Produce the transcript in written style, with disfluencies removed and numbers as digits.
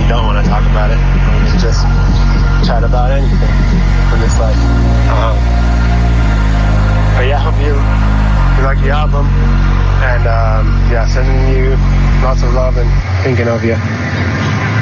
don't want to talk about it. We can just chat about anything in this life. But yeah, hope you like the album. And yeah, sending you lots of love and thinking of you.